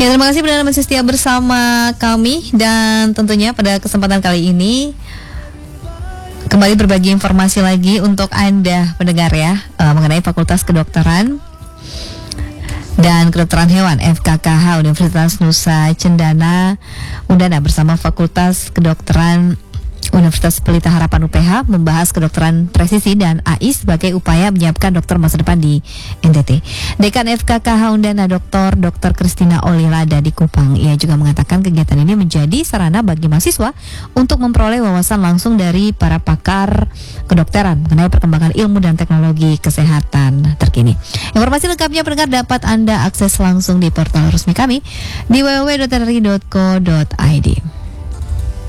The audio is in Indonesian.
Ya, terima kasih Anda masih setia bersama kami, dan tentunya pada kesempatan kali ini kembali berbagi informasi lagi untuk Anda pendengar ya, mengenai Fakultas Kedokteran dan Kedokteran Hewan FKKH Universitas Nusa Cendana Undana bersama Fakultas Kedokteran Universitas Pelita Harapan UPH membahas kedokteran presisi dan AI sebagai upaya menyiapkan dokter masa depan di NTT. Dekan FKKH Undana Dr. Kristina Olilada di Kupang, ia juga mengatakan kegiatan ini menjadi sarana bagi mahasiswa untuk memperoleh wawasan langsung dari para pakar kedokteran mengenai perkembangan ilmu dan teknologi kesehatan terkini. Informasi lengkapnya pendengar dapat Anda akses langsung di portal resmi kami di www.rri.co.id.